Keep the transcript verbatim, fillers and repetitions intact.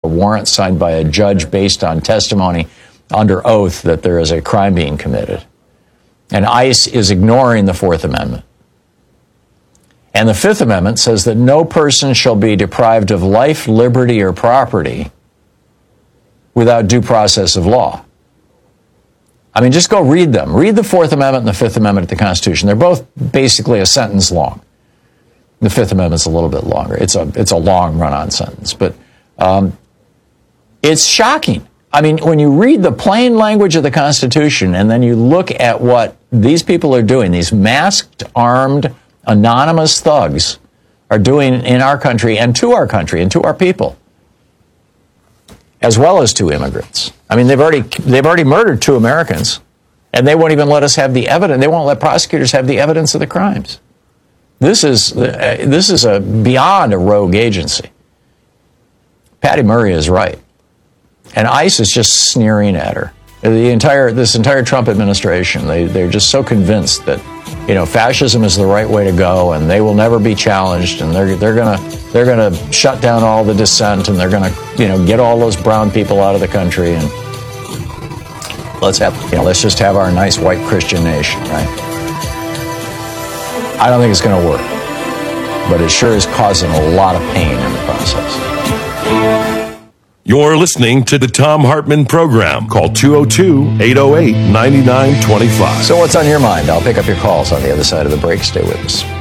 warrant signed by a judge based on testimony under oath that there is a crime being committed. And ICE is ignoring the Fourth Amendment. And the Fifth Amendment says that no person shall be deprived of life, liberty, or property without due process of law. I mean, just go read them. Read the Fourth Amendment and the Fifth Amendment of the Constitution. They're both basically a sentence long. The Fifth Amendment's a little bit longer. It's a it's a long run-on sentence. But um, it's shocking. I mean, when you read the plain language of the Constitution and then you look at what these people are doing, these masked, armed, anonymous thugs are doing in our country and to our country and to our people, as well as to immigrants. I mean, they've already they've already murdered two Americans, and they won't even let us have the evidence. They won't let prosecutors have the evidence of the crimes. This is uh, this is a beyond a rogue agency. Patty Murray is right, and ICE is just sneering at her. The entire this entire Trump administration, they they're just so convinced that, you know, fascism is the right way to go, and they will never be challenged, and they're they're gonna they're gonna shut down all the dissent, and they're gonna, you know, get all those brown people out of the country, and let's have you know let's just have our nice white Christian nation, right? I don't think it's gonna work, but it sure is causing a lot of pain in the process. You're listening to the Thom Hartmann Program. Call two oh two, eight oh eight, nine nine two five. So what's on your mind? I'll pick up your calls on the other side of the break. Stay with us.